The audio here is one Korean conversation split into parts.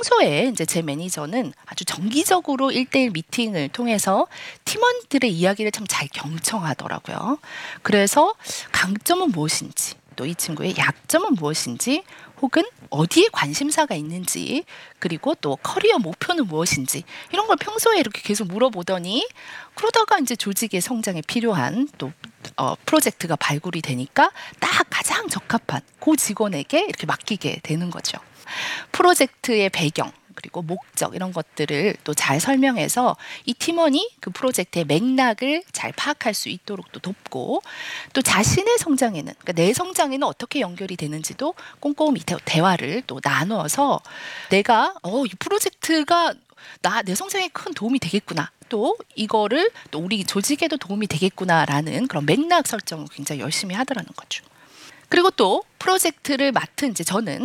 평소에 이제 제 매니저는 아주 정기적으로 1대1 미팅을 통해서 팀원들의 이야기를 참 잘 경청하더라고요. 그래서 강점은 무엇인지, 또 이 친구의 약점은 무엇인지, 혹은 어디에 관심사가 있는지, 그리고 또 커리어 목표는 무엇인지, 이런 걸 평소에 이렇게 계속 물어보더니, 그러다가 이제 조직의 성장에 필요한 또 프로젝트가 발굴이 되니까 딱 가장 적합한 그 직원에게 이렇게 맡기게 되는 거죠. 프로젝트의 배경, 그리고 목적, 이런 것들을 또 잘 설명해서 이 팀원이 그 프로젝트의 맥락을 잘 파악할 수 있도록 또 돕고, 또 자신의 성장에는, 그러니까 내 성장에는 어떻게 연결이 되는지도 꼼꼼히 대화를 또 나누어서, 내가 이 프로젝트가 내 성장에 큰 도움이 되겠구나, 또 이거를 또 우리 조직에도 도움이 되겠구나라는 그런 맥락 설정을 굉장히 열심히 하더라는 거죠. 그리고 또 프로젝트를 맡은 이제 저는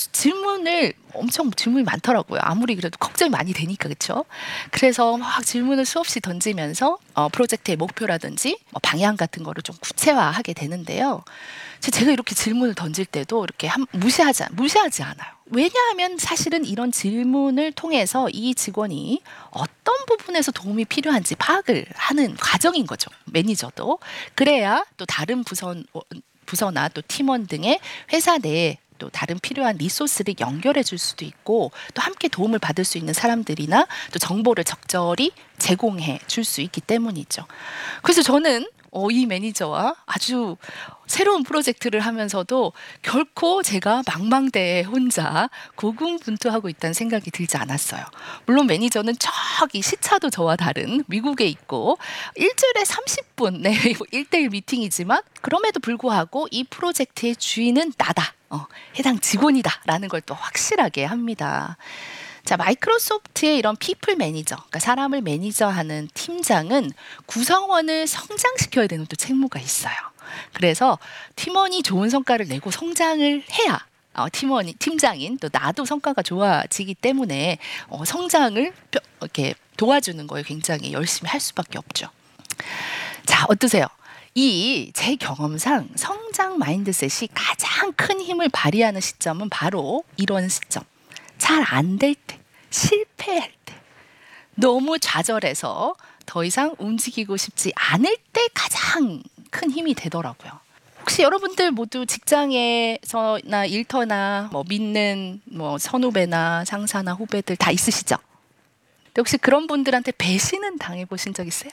질문이 많더라고요. 아무리 그래도 걱정이 많이 되니까, 그렇죠? 그래서 막 질문을 수없이 던지면서 프로젝트의 목표라든지 방향 같은 거를 좀 구체화하게 되는데요. 제가 이렇게 질문을 던질 때도 이렇게 무시하지 않아요. 왜냐하면 사실은 이런 질문을 통해서 이 직원이 어떤 부분에서 도움이 필요한지 파악을 하는 과정인 거죠. 매니저도. 그래야 또 다른 부서나 또 팀원 등의 회사 내에 또 다른 필요한 리소스를 연결해 줄 수도 있고, 또 함께 도움을 받을 수 있는 사람들이나 또 정보를 적절히 제공해 줄 수 있기 때문이죠. 그래서 저는 이 매니저와 아주 새로운 프로젝트를 하면서도 결코 제가 망망대해 혼자 고군분투하고 있다는 생각이 들지 않았어요. 물론 매니저는 저기 시차도 저와 다른 미국에 있고 일주일에 30분 1대1 미팅이지만, 그럼에도 불구하고 이 프로젝트의 주인은 나다, 해당 직원이다 라는 걸 또 확실하게 합니다. 자, 마이크로소프트의 이런 피플 매니저, 그러니까 사람을 매니저하는 팀장은 구성원을 성장시켜야 되는 또 책무가 있어요. 그래서 팀원이 좋은 성과를 내고 성장을 해야 팀장인 또 나도 성과가 좋아지기 때문에 성장을 이렇게 도와주는 거에 굉장히 열심히 할 수밖에 없죠. 자, 어떠세요? 제 경험상 성장 마인드셋이 가장 큰 힘을 발휘하는 시점은 바로 이런 시점. 잘 안 될 때, 실패할 때, 너무 좌절해서 더 이상 움직이고 싶지 않을 때 가장 큰 힘이 되더라고요. 혹시 여러분들 모두 직장에서나 일터나 믿는 선후배나 상사나 후배들 다 있으시죠? 혹시 그런 분들한테 배신은 당해보신 적 있어요?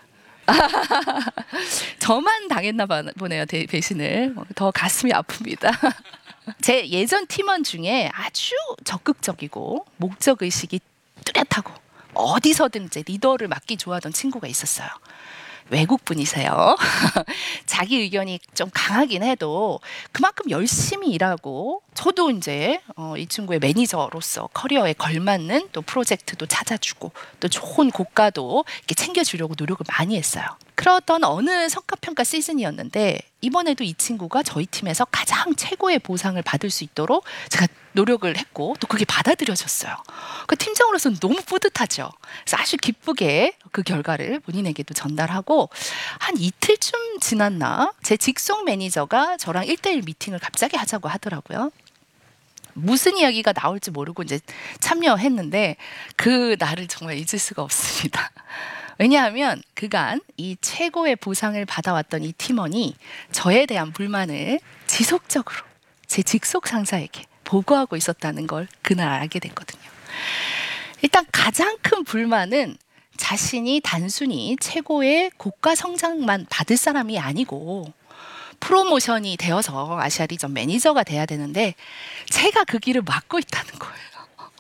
저만 당했나 보네요, 배신을. 더 가슴이 아픕니다. 제 예전 팀원 중에 아주 적극적이고 목적의식이 뚜렷하고 어디서든 이제 리더를 맡기 좋아하던 친구가 있었어요. 외국 분이세요. 자기 의견이 좀 강하긴 해도 그만큼 열심히 일하고, 저도 이제 이 친구의 매니저로서 커리어에 걸맞는 또 프로젝트도 찾아주고 또 좋은 고가도 이렇게 챙겨주려고 노력을 많이 했어요. 그러던 어느 성과평가 시즌이었는데, 이번에도 이 친구가 저희 팀에서 가장 최고의 보상을 받을 수 있도록 제가 노력을 했고, 또 그게 받아들여졌어요. 그 팀장으로서는 너무 뿌듯하죠. 그래서 아주 기쁘게 그 결과를 본인에게도 전달하고, 한 이틀쯤 지났나 제 직속 매니저가 저랑 1대1 미팅을 갑자기 하자고 하더라고요. 무슨 이야기가 나올지 모르고 이제 참여했는데 그 날을 정말 잊을 수가 없습니다. 왜냐하면 그간 이 최고의 보상을 받아왔던 이 팀원이 저에 대한 불만을 지속적으로 제 직속 상사에게 보고하고 있었다는 걸 그날 알게 됐거든요. 일단 가장 큰 불만은 자신이 단순히 최고의 고가 성장만 받을 사람이 아니고 프로모션이 되어서 아시아 리전 매니저가 돼야 되는데 제가 그 길을 막고 있다는 거예요.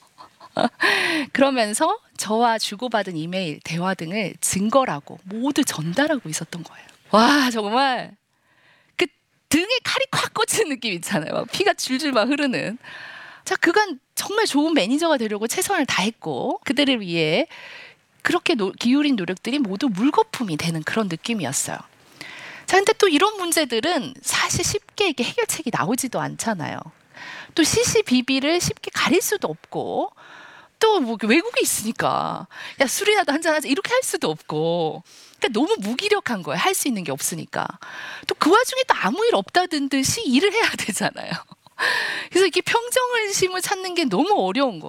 그러면서 저와 주고받은 이메일, 대화 등을 증거라고 모두 전달하고 있었던 거예요. 와, 정말 그 등에 칼이 콱 꽂힌 느낌 있잖아요. 막 피가 줄줄 막 흐르는. 자, 그간 정말 좋은 매니저가 되려고 최선을 다했고 그들을 위해 그렇게 기울인 노력들이 모두 물거품이 되는 그런 느낌이었어요. 자, 근데 또 이런 문제들은 사실 쉽게 이게 해결책이 나오지도 않잖아요. 또 시시비비를 쉽게 가릴 수도 없고, 또 외국에 있으니까 야 술이라도 한잔 하자 이렇게 할 수도 없고, 그러니까 너무 무기력한 거예요. 할 수 있는 게 없으니까. 또 그 와중에 또 아무 일 없다는 듯이 일을 해야 되잖아요. 그래서 이렇게 평정심을 찾는 게 너무 어려운 거예요.